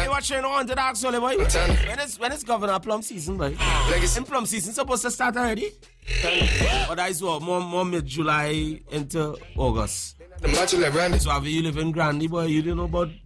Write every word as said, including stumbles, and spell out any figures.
Hey, what you want to ask you, boy? When is when is Governor plum season, boy? In plum season supposed to start already? Or that is what more more mid July into August. The match like Randy. So have you live in Grandy, boy? You didn't know about